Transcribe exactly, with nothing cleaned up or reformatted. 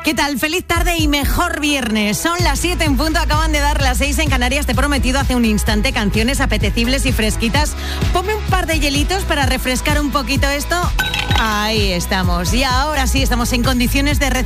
¿Qué tal? Feliz tarde y mejor viernes. Son las siete en punto, acaban de dar las seis en Canarias. Te he prometido hace un instante canciones apetecibles y fresquitas. Ponme un par de hielitos para refrescar un poquito esto. Ahí estamos. Y ahora sí, estamos en condiciones de recibir